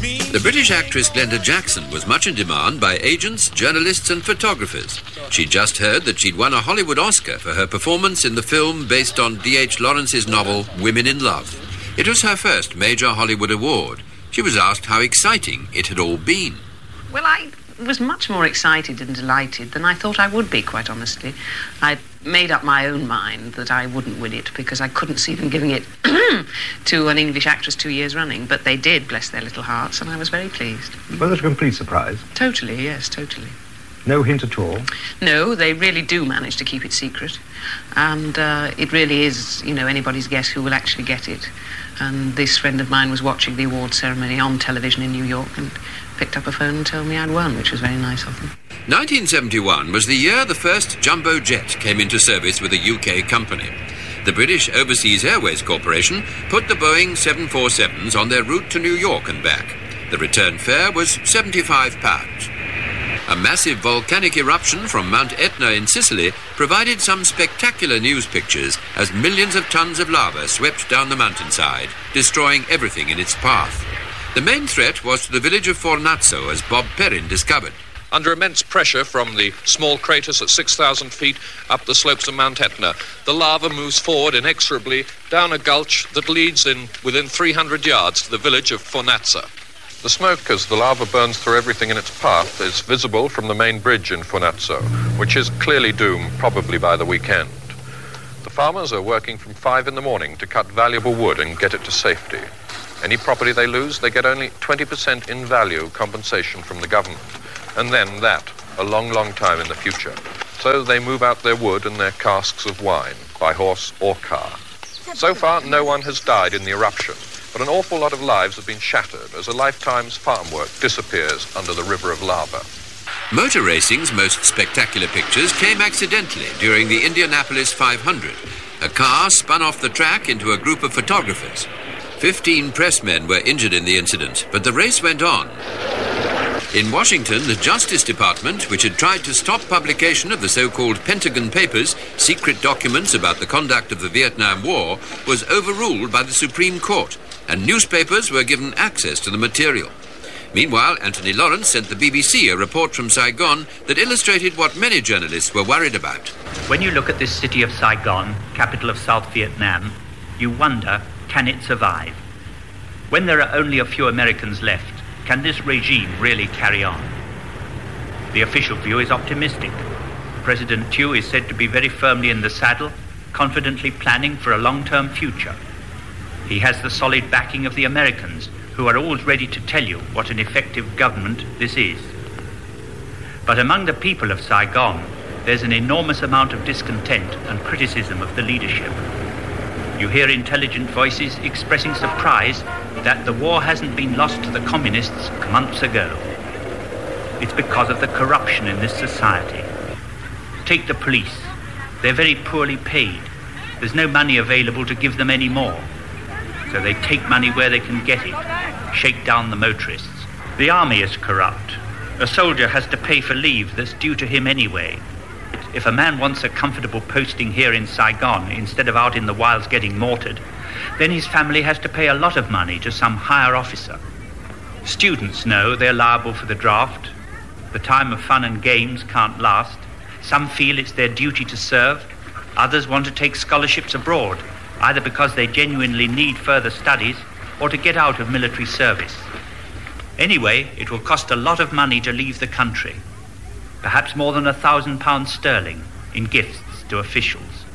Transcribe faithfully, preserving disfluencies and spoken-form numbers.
The British actress Glenda Jackson was much in demand by agents, journalists and photographers. She'd just heard that she'd won a Hollywood Oscar for her performance in the film based on D H Lawrence's novel Women in Love. It was her first major Hollywood award. She was asked how exciting it had all been. Well, I was much more excited and delighted than I thought I would be, quite honestly. I'd made up my own mind that I wouldn't win it because I couldn't see them giving it to an English actress two years running. But they did, bless their little hearts, and I was very pleased. Was it a complete surprise? Totally, yes, totally. No hint at all? No, they really do manage to keep it secret. And uh, it really is, you know, anybody's guess who will actually get it. And this friend of mine was watching the award ceremony on television in New York and picked up a phone and told me I'd won, which was very nice of them. nineteen seventy-one was the year the first jumbo jet came into service with a U K company. The British Overseas Airways Corporation put the Boeing seven forty-sevens on their route to New York and back. The return fare was seventy-five pounds. A massive volcanic eruption from Mount Etna in Sicily provided some spectacular news pictures as millions of tons of lava swept down the mountainside, destroying everything in its path. The main threat was to the village of Fornazzo, as Bob Perrin discovered. Under immense pressure from the small craters at six thousand feet up the slopes of Mount Etna, the lava moves forward inexorably down a gulch that leads in within three hundred yards to the village of Fornazzo. The smoke, as the lava burns through everything in its path, is visible from the main bridge in Fornazzo, which is clearly doomed, probably by the weekend. The farmers are working from five in the morning to cut valuable wood and get it to safety. Any property they lose, they get only twenty percent in value compensation from the government, and then that, a long, long time in the future. So they move out their wood and their casks of wine, by horse or car. So far, no one has died in the eruption, but an awful lot of lives have been shattered as a lifetime's farm work disappears under the river of lava. Motor racing's most spectacular pictures came accidentally during the Indianapolis five hundred. A car spun off the track into a group of photographers. Fifteen pressmen were injured in the incident, but the race went on. In Washington, the Justice Department, which had tried to stop publication of the so-called Pentagon Papers, secret documents about the conduct of the Vietnam War, was overruled by the Supreme Court, and newspapers were given access to the material. Meanwhile, Anthony Lawrence sent the B B C a report from Saigon that illustrated what many journalists were worried about. When you look at this city of Saigon, capital of South Vietnam, you wonder, can it survive? When there are only a few Americans left, can this regime really carry on? The official view is optimistic. President Thieu is said to be very firmly in the saddle, confidently planning for a long-term future. He has the solid backing of the Americans, who are always ready to tell you what an effective government this is. But among the people of Saigon, there's an enormous amount of discontent and criticism of the leadership. You hear intelligent voices expressing surprise that the war hasn't been lost to the communists months ago. It's because of the corruption in this society. Take the police. They're very poorly paid. There's no money available to give them any more. So they take money where they can get it, shake down the motorists. The army is corrupt. A soldier has to pay for leave that's due to him anyway. If a man wants a comfortable posting here in Saigon instead of out in the wilds getting mortared, then his family has to pay a lot of money to some higher officer. Students know they're liable for the draft. The time of fun and games can't last. Some feel it's their duty to serve. Others want to take scholarships abroad, either because they genuinely need further studies or to get out of military service. Anyway, it will cost a lot of money to leave the country. Perhaps more than a thousand pounds sterling in gifts to officials.